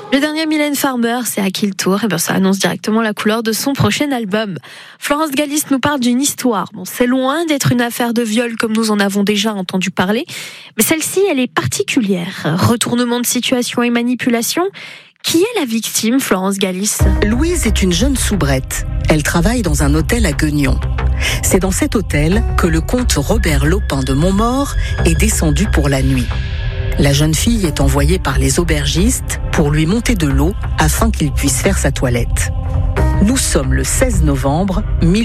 Le dernier Mylène Farmer, c'est à qui le tour ? Ça annonce directement la couleur de son prochain album. Florence Galis nous parle d'une histoire. C'est loin d'être une affaire de viol comme nous en avons déjà entendu parler, mais celle-ci, elle est particulière. Retournement de situation et manipulation. Qui est la victime, Florence Galis ? Louise est une jeune soubrette. Elle travaille dans un hôtel à Guignon. C'est dans cet hôtel que le comte Robert Lopin de Montmaur est descendu pour la nuit. La jeune fille est envoyée par les aubergistes pour lui monter de l'eau afin qu'il puisse faire sa toilette. Nous sommes le 16 novembre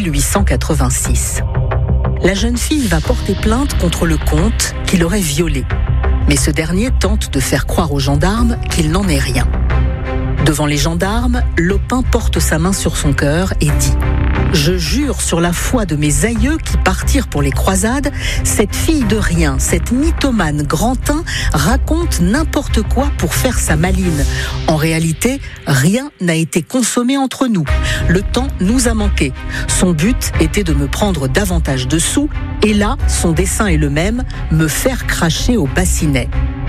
1886. La jeune fille va porter plainte contre le comte qui l'aurait violée. Mais ce dernier tente de faire croire aux gendarmes qu'il n'en est rien. Devant les gendarmes, Lopin porte sa main sur son cœur et dit « Je jure sur la foi de mes aïeux qui partirent pour les croisades, cette fille de rien, cette mythomane grand-teint raconte n'importe quoi pour faire sa maline. En réalité, rien n'a été consommé entre nous. Le temps nous a manqué. Son but était de me prendre davantage de sous, et là, son dessein est le même, me faire cracher au bassinet. »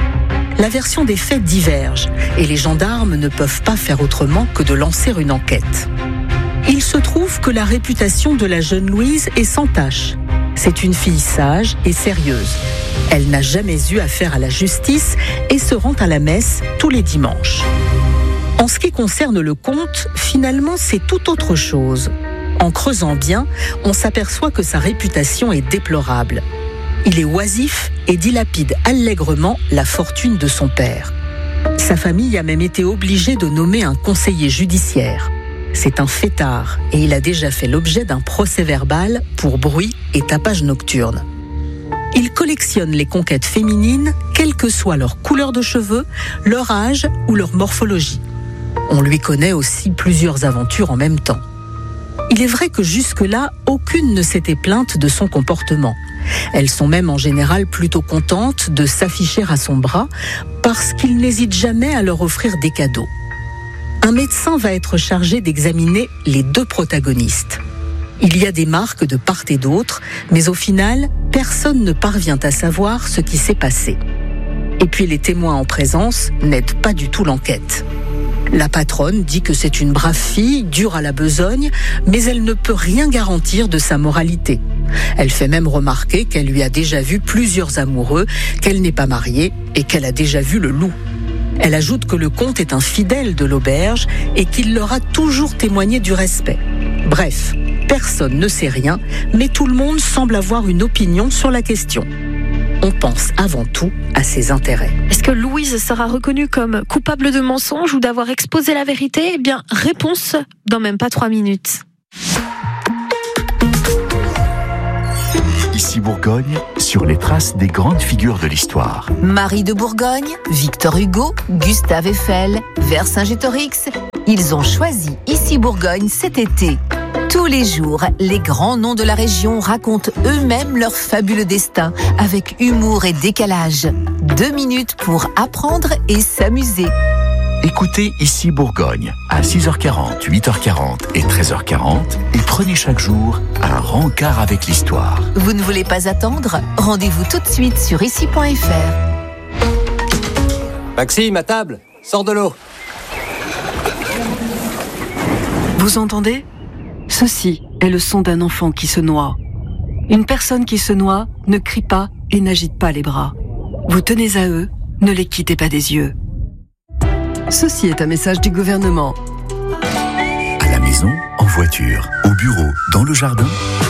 La version des faits diverge et les gendarmes ne peuvent pas faire autrement que de lancer une enquête. Il se trouve que la réputation de la jeune Louise est sans tache. C'est une fille sage et sérieuse. Elle n'a jamais eu affaire à la justice et se rend à la messe tous les dimanches. En ce qui concerne le comte, finalement, c'est tout autre chose. En creusant bien, on s'aperçoit que sa réputation est déplorable. Il est oisif et dilapide allègrement la fortune de son père. Sa famille a même été obligée de nommer un conseiller judiciaire. C'est un fêtard et il a déjà fait l'objet d'un procès-verbal pour bruit et tapage nocturne. Il collectionne les conquêtes féminines, quelle que soit leur couleur de cheveux, leur âge ou leur morphologie. On lui connaît aussi plusieurs aventures en même temps. Il est vrai que jusque-là, aucune ne s'était plainte de son comportement. Elles sont même en général plutôt contentes de s'afficher à son bras parce qu'il n'hésite jamais à leur offrir des cadeaux. Un médecin va être chargé d'examiner les deux protagonistes. Il y a des marques de part et d'autre, mais au final, personne ne parvient à savoir ce qui s'est passé. Et puis les témoins en présence n'aident pas du tout l'enquête. La patronne dit que c'est une brave fille, dure à la besogne, mais elle ne peut rien garantir de sa moralité. Elle fait même remarquer qu'elle lui a déjà vu plusieurs amoureux, qu'elle n'est pas mariée et qu'elle a déjà vu le loup. Elle ajoute que le comte est un fidèle de l'auberge et qu'il leur a toujours témoigné du respect. Bref, personne ne sait rien, mais tout le monde semble avoir une opinion sur la question. On pense avant tout à ses intérêts. Est-ce que Louise sera reconnue comme coupable de mensonge ou d'avoir exposé la vérité ? Réponse dans même pas 3 minutes. Ici Bourgogne, sur les traces des grandes figures de l'histoire. Marie de Bourgogne, Victor Hugo, Gustave Eiffel, Vercingétorix, ils ont choisi Ici Bourgogne cet été. Tous les jours, les grands noms de la région racontent eux-mêmes leur fabuleux destin, avec humour et décalage. 2 minutes pour apprendre et s'amuser. Écoutez Ici Bourgogne à 6h40, 8h40 et 13h40 et prenez chaque jour un rencard avec l'histoire. Vous ne voulez pas attendre ? Rendez-vous tout de suite sur ici.fr. Maxime, à table, sors de l'eau. Vous entendez ? Ceci est le son d'un enfant qui se noie. Une personne qui se noie ne crie pas et n'agite pas les bras. Vous tenez à eux, ne les quittez pas des yeux. Ceci est un message du gouvernement. À la maison, en voiture, au bureau, dans le jardin,